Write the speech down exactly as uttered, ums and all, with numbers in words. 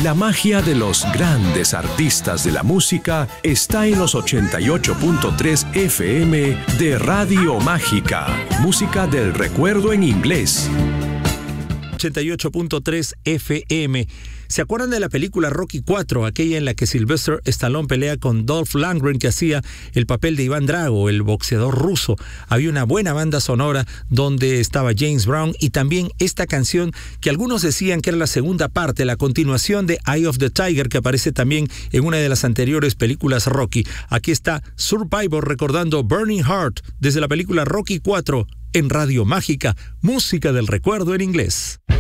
La magia de los grandes artistas de la música está en los ochenta y ocho punto tres F M de Radio Mágica. Música del recuerdo en inglés. ochenta y ocho punto tres F M. ¿Se acuerdan de la película Rocky cuatro, aquella en la que Sylvester Stallone pelea con Dolph Lundgren, que hacía el papel de Iván Drago, el boxeador ruso? Había una buena banda sonora donde estaba James Brown y también esta canción que algunos decían que era la segunda parte, la continuación de Eye of the Tiger, que aparece también en una de las anteriores películas Rocky. Aquí está Survivor recordando Burning Heart desde la película Rocky cuatro en Radio Mágica, música del recuerdo en inglés.